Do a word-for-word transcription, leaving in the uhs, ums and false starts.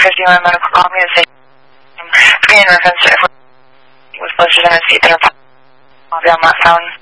fifty-one medical call me and say, free in reference to if was posted in a seat that I'll be on that phone.